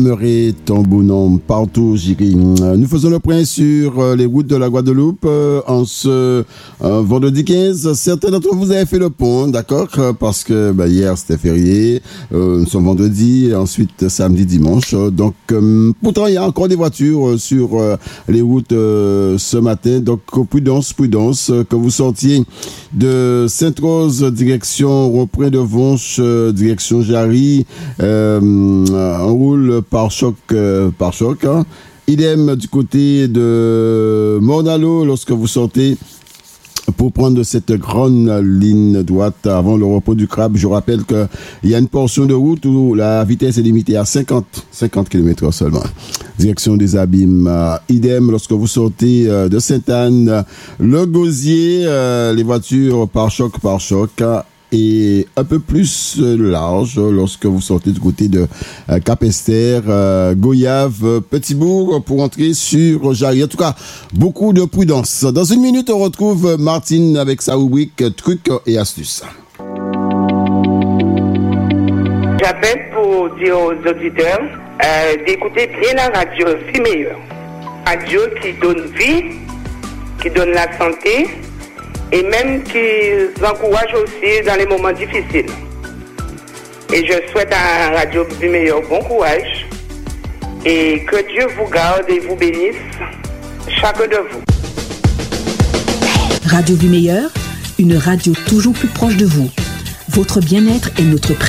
Demeurer ton bon nom partout, j'irai. Nous faisons le point sur les routes de la Guadeloupe en ce vendredi 15. Certains d'entre vous avez fait le pont, d'accord, parce que hier c'était férié. Nous sommes vendredi, ensuite samedi, dimanche. Donc, pourtant, il y a encore des voitures sur les routes ce matin. Donc, prudence, que vous sortiez de Sainte-Rose, direction Rond-Point de Vonche, direction Jarry, on roule par choc. Hein. Idem du côté de Mornalo lorsque vous sortez pour prendre cette grande ligne droite avant le repos du crabe. Je rappelle qu'il y a une portion de route où la vitesse est limitée à 50 km seulement. Direction des Abîmes. Idem lorsque vous sortez de Sainte-Anne, le Gosier, les voitures par choc. Et un peu plus large lorsque vous sortez du côté de Cap-Esther, Goyave, Petit-Bourg pour entrer sur Jarry. En tout cas, beaucoup de prudence. Dans une minute, on retrouve Martine avec sa rubrique Trucs et astuces. J'appelle pour dire aux auditeurs d'écouter bien la radio Vie Meilleure. Radio qui donne vie, qui donne la santé, et même qui encourage aussi dans les moments difficiles. Et je souhaite à Radio Vie Meilleure bon courage et que Dieu vous garde et vous bénisse, chacun de vous. Radio Vie Meilleure, une radio toujours plus proche de vous. Votre bien-être est notre priorité.